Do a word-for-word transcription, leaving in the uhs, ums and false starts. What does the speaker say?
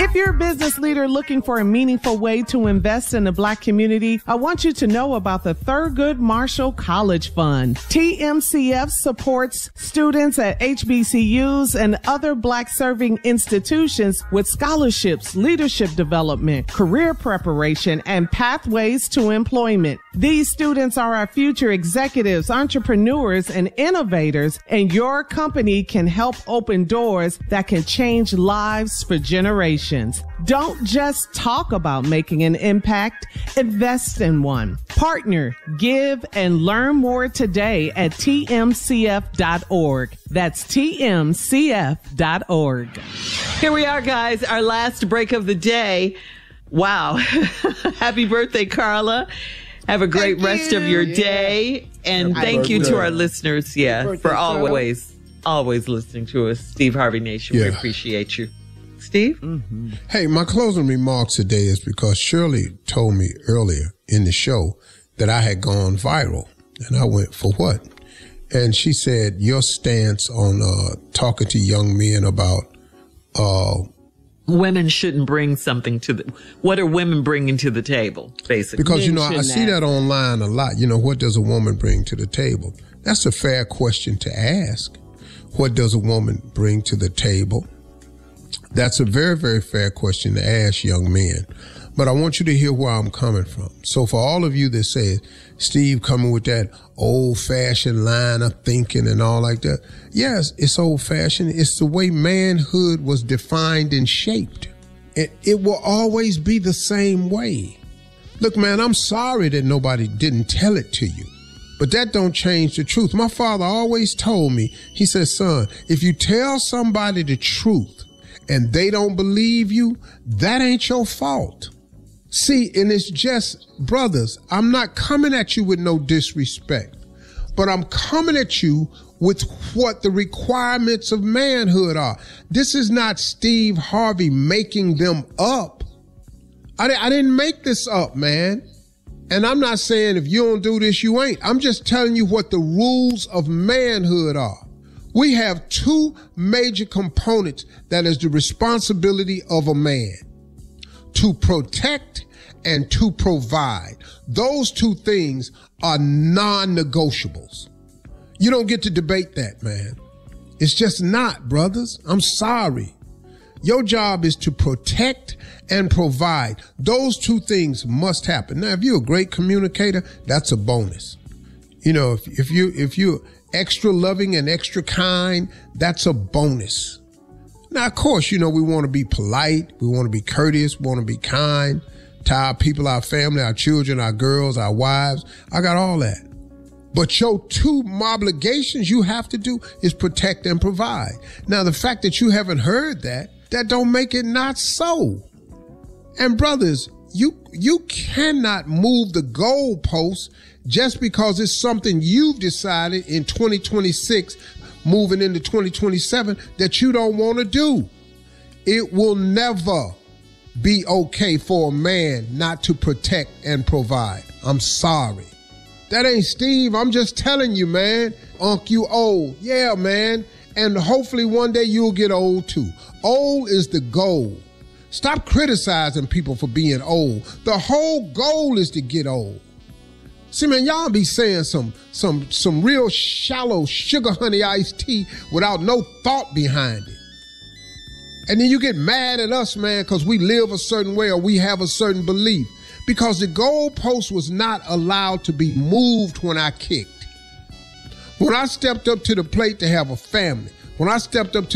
If you're a business leader looking for a meaningful way to invest in the Black community, I want you to know about the Thurgood Marshall College Fund. T M C F supports students at H B C Us and other Black serving institutions with scholarships, leadership development, career preparation, and pathways to employment. These students are our future executives, entrepreneurs, and innovators, and your company can help open doors that can change lives for generations. Don't just talk about making an impact, invest in one. Partner, give, and learn more today at T M C F dot org. That's T M C F dot org. Here we are, guys, our last break of the day. Wow. Happy birthday, Carla. Have a great Thank rest you. of your Yeah. day. And Happy thank you birthday. to our listeners, yeah, Happy for birthday, always, always listening to us. Steve Harvey Nation, we Yeah. appreciate you. Steve? Mm-hmm. Hey, my closing remarks today is because Shirley told me earlier in the show that I had gone viral. And I went, for what? And she said, your stance on uh, talking to young men about uh, Women shouldn't bring something to the, what are women bringing to the table, basically? because, you know, I Mention see that. that online a lot. You know, what does a woman bring to the table? That's a fair question to ask. What does a woman bring to the table? That's a very, very fair question to ask young men. But I want you to hear where I'm coming from. So for all of you that say, Steve coming with that old-fashioned line of thinking and all like that, yes, it's old-fashioned. It's the way manhood was defined and shaped. It, it will always be the same way. Look, man, I'm sorry that nobody didn't tell it to you. But that don't change the truth. My father always told me, he said, son, if you tell somebody the truth and they don't believe you, that ain't your fault. See, and it's just, brothers, I'm not coming at you with no disrespect, but I'm coming at you with what the requirements of manhood are. This is not Steve Harvey making them up. I, I didn't make this up, man. And I'm not saying if you don't do this, you ain't. I'm just telling you what the rules of manhood are. We have two major components that is the responsibility of a man: to protect and to provide. Those two things are non-negotiables. You don't get to debate that, man. It's just not, brothers. I'm sorry. Your job is to protect and provide. Those two things must happen. Now, if you're a great communicator, that's a bonus. You know, if, if you, if you're extra loving and extra kind, that's a bonus. Now, of course, you know, we want to be polite. We want to be courteous. We want to be kind to our people, our family, our children, our girls, our wives. I got all that. But your two obligations you have to do is protect and provide. Now, the fact that you haven't heard that, that don't make it not so. And brothers, you, you cannot move the goalposts just because it's something you've decided in twenty twenty-six, moving into twenty twenty-seven, that you don't want to do. It will never be okay for a man not to protect and provide. I'm sorry. That ain't Steve. I'm just telling you, man. Unc, you old. Yeah, man. And hopefully one day you'll get old too. Old is the goal. Stop criticizing people for being old. The whole goal is to get old. See, man, y'all be saying some some some real shallow sugar honey iced tea without no thought behind it. And then you get mad at us, man, because we live a certain way or we have a certain belief. Because the goalpost was not allowed to be moved when I kicked. When I stepped up to the plate to have a family, when I stepped up to